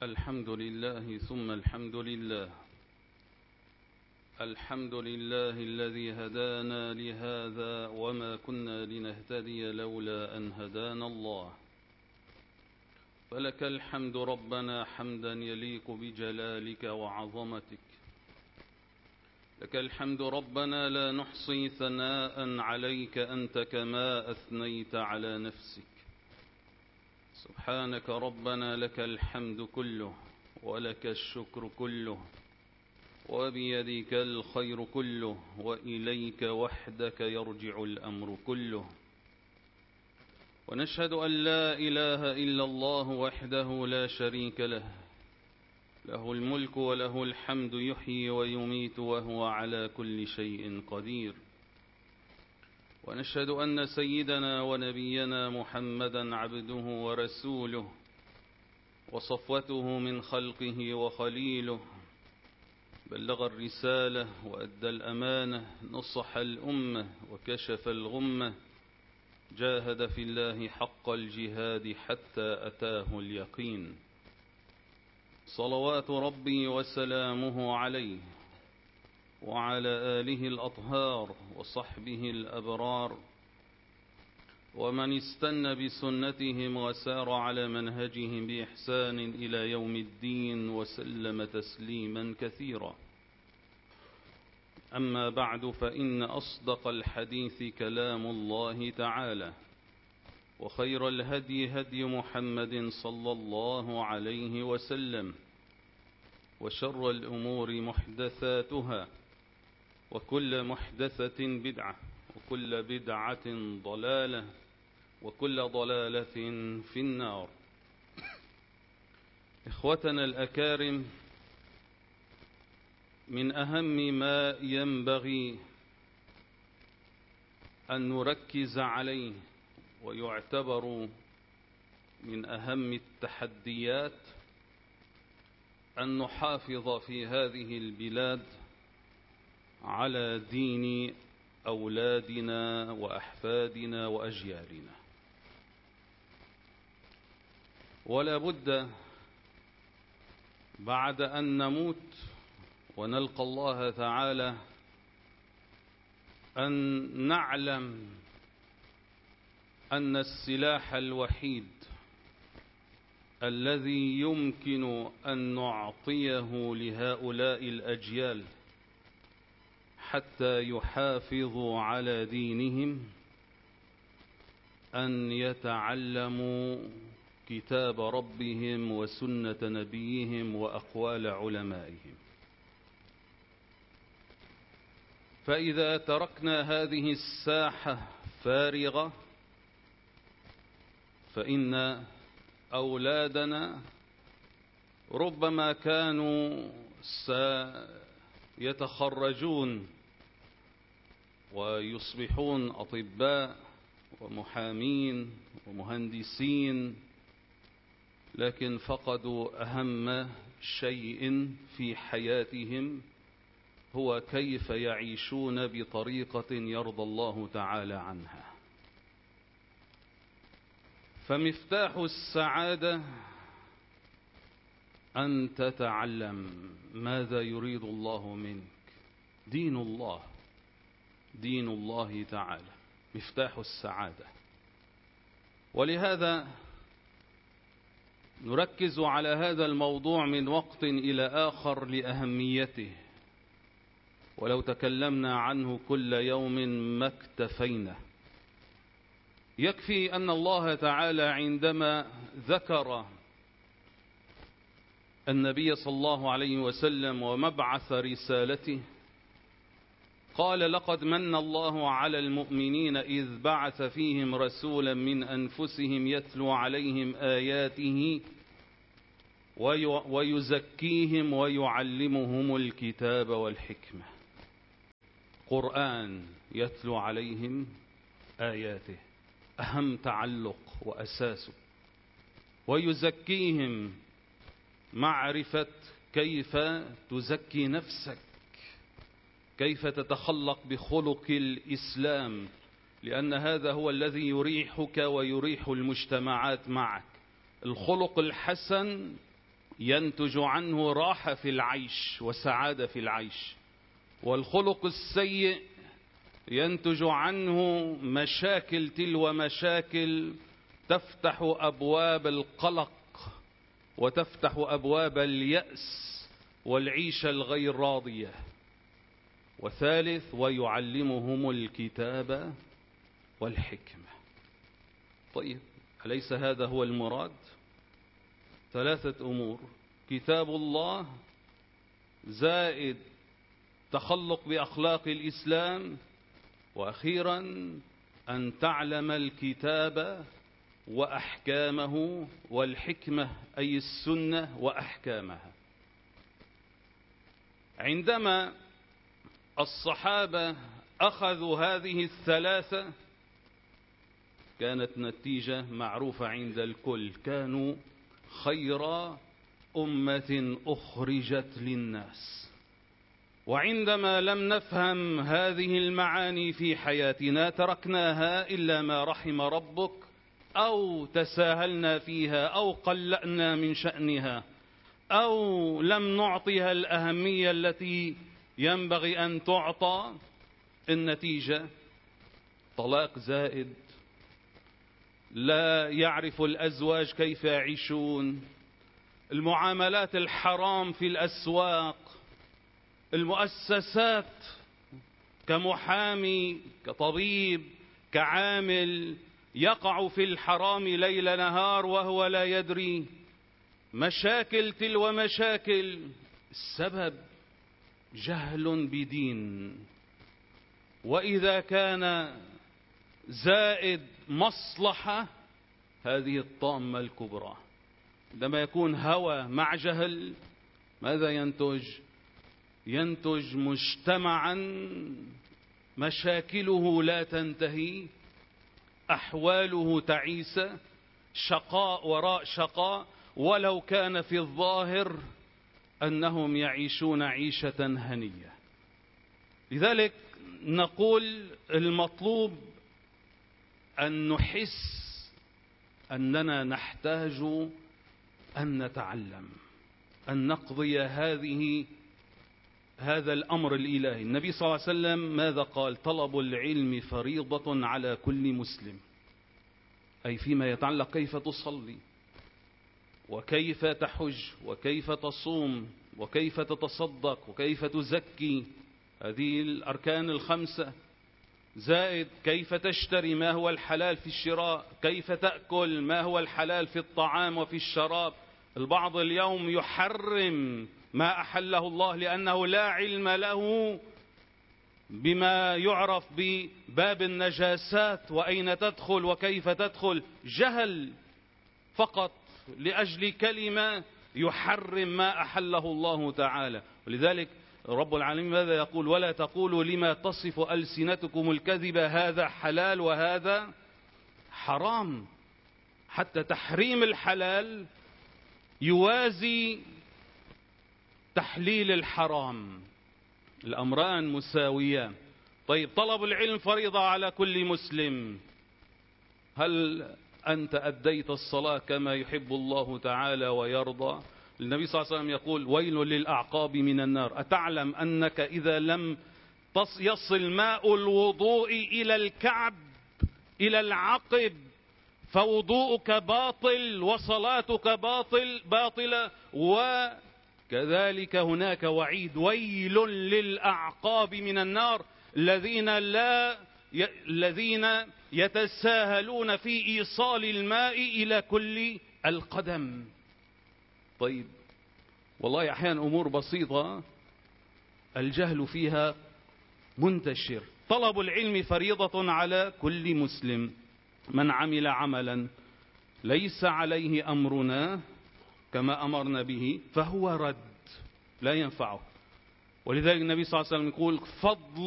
الحمد لله ثم الحمد لله. الحمد لله الذي هدانا لهذا وما كنا لنهتدي لولا أن هدانا الله. فلك الحمد ربنا حمدا يليق بجلالك وعظمتك. لك الحمد ربنا لا نحصي ثناء عليك أنت كما أثنيت على نفسك. سبحانك ربنا لك الحمد كله ولك الشكر كله وبيدك الخير كله وإليك وحدك يرجع الأمر كله. ونشهد أن لا إله إلا الله وحده لا شريك له، له الملك وله الحمد يحيي ويميت وهو على كل شيء قدير. ونشهد أن سيدنا ونبينا محمدا عبده ورسوله وصفوته من خلقه وخليله، بلغ الرسالة وأدى الأمانة، نصح الأمة وكشف الغمة، جاهد في الله حق الجهاد حتى أتاه اليقين. صلوات ربي وسلامه عليه وعلى آله الأطهار وصحبه الأبرار ومن استنى بسنتهم وسار على منهجهم بإحسان إلى يوم الدين وسلم تسليما كثيرا. أما بعد، فإن أصدق الحديث كلام الله تعالى، وخير الهدي هدي محمد صلى الله عليه وسلم، وشر الأمور محدثاتها، وكل محدثة بدعة، وكل بدعة ضلالة، وكل ضلالة في النار. إخوتنا الأكارم، من أهم ما ينبغي أن نركز عليه ويعتبر من أهم التحديات أن نحافظ في هذه البلاد على دين أولادنا وأحفادنا وأجيالنا. ولا بد بعد أن نموت ونلقى الله تعالى أن نعلم أن السلاح الوحيد الذي يمكن أن نعطيه لهؤلاء الأجيال حتى يحافظوا على دينهم أن يتعلموا كتاب ربهم وسنة نبيهم وأقوال علمائهم. فإذا تركنا هذه الساحة فارغة فإن أولادنا ربما كانوا سيتخرجون ويصبحون أطباء ومحامين ومهندسين، لكن فقدوا أهم شيء في حياتهم هو كيف يعيشون بطريقة يرضى الله تعالى عنها. فمفتاح السعادة أن تتعلم ماذا يريد الله منك. دين الله تعالى مفتاح السعادة. ولهذا نركز على هذا الموضوع من وقت إلى آخر لأهميته، ولو تكلمنا عنه كل يوم ما اكتفينا. يكفي أن الله تعالى عندما ذكر النبي صلى الله عليه وسلم ومبعث رسالته قال: لقد من الله على المؤمنين إذ بعث فيهم رسولا من أنفسهم يتلو عليهم آياته ويزكيهم ويعلمهم الكتاب والحكمة. قرآن يتلو عليهم آياته، أهم تعلق وأساسه. ويزكيهم، معرفة كيف تزكي نفسك، كيف تتخلق بخلق الإسلام، لأن هذا هو الذي يريحك ويريح المجتمعات معك. الخلق الحسن ينتج عنه راحة في العيش وسعادة في العيش، والخلق السيء ينتج عنه مشاكل تلو مشاكل تفتح أبواب القلق وتفتح أبواب اليأس والعيشة الغير راضية. وثالث: ويعلمهم الكتاب والحكمة. طيب، أليس هذا هو المراد؟ 3 أمور: كتاب الله زائد تخلق بأخلاق الإسلام، وأخيرا أن تعلم الكتاب وأحكامه، والحكمة أي السنة وأحكامها. عندما الصحابة أخذوا هذه ال3 كانت نتيجة معروفة عند الكل: كانوا خير أمة أخرجت للناس. وعندما لم نفهم هذه المعاني في حياتنا تركناها إلا ما رحم ربك، أو تساهلنا فيها، أو قلأنا من شأنها، أو لم نعطيها الأهمية التي ينبغي أن تعطى. النتيجة طلاق زائد، لا يعرف الأزواج كيف يعيشون، المعاملات الحرام في الأسواق، المؤسسات كمحامي كطبيب كعامل يقع في الحرام ليل نهار وهو لا يدري. مشاكل تلو مشاكل، السبب جهل بدين. وإذا كان زائد مصلحة، هذه الطامة الكبرى. عندما يكون هوى مع جهل ماذا ينتج؟ ينتج مجتمعا مشاكله لا تنتهي، أحواله تعيسة، شقاء وراء شقاء، ولو كان في الظاهر أنهم يعيشون عيشة هنية. لذلك نقول المطلوب أن نحس أننا نحتاج أن نتعلم، أن نقضي هذا الأمر الإلهي. النبي صلى الله عليه وسلم ماذا قال؟ طلب العلم فريضة على كل مسلم، أي فيما يتعلق كيف تصلي، وكيف تحج، وكيف تصوم، وكيف تتصدق، وكيف تزكي، هذه الأركان ال5. زائد كيف تشتري، ما هو الحلال في الشراء، كيف تأكل، ما هو الحلال في الطعام وفي الشراب. البعض اليوم يحرم ما أحله الله لأنه لا علم له بما يعرف بباب النجاسات، وأين تدخل وكيف تدخل. جهل فقط لأجل كلمة يحرم ما أحله الله تعالى. ولذلك رب العالمين ماذا يقول؟ ولا تقولوا لما تصف ألسنتكم الكذب هذا حلال وهذا حرام. حتى تحريم الحلال يوازي تحليل الحرام، الأمران مساويان. طيب، طلب العلم فريضة على كل مسلم. هل أنت أديت الصلاة كما يحب الله تعالى ويرضى؟ النبي صلى الله عليه وسلم يقول: ويل للأعقاب من النار. أتعلم أنك إذا لم يصل ماء الوضوء إلى الكعب إلى العقب فوضوءك باطل وصلاتك باطلة؟ وكذلك هناك وعيد: ويل للأعقاب من النار، الذين يتساهلون في إيصال الماء إلى كل القدم. طيب، والله أحيانا أمور بسيطة الجهل فيها منتشر. طلب العلم فريضة على كل مسلم. من عمل عملا ليس عليه أمرنا كما أمرنا به فهو رد، لا ينفعه. ولذلك النبي صلى الله عليه وسلم يقول: فضل